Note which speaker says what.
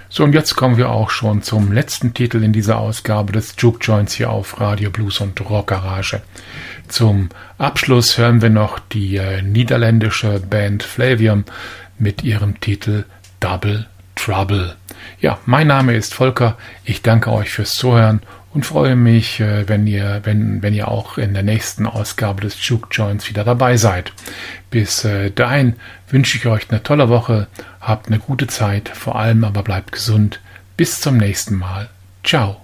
Speaker 1: So, und jetzt kommen wir auch schon zum letzten Titel in dieser Ausgabe des Juke Joints hier auf Radio Blues und Rock Garage. Zum Abschluss hören wir noch die niederländische Band Flavium mit ihrem Titel Double Trouble. Ja, mein Name ist Volker, ich danke euch fürs Zuhören und freue mich, wenn ihr auch in der nächsten Ausgabe des Juke Joints wieder dabei seid. Bis dahin wünsche ich euch eine tolle Woche, habt eine gute Zeit, vor allem aber bleibt gesund. Bis zum nächsten Mal. Ciao.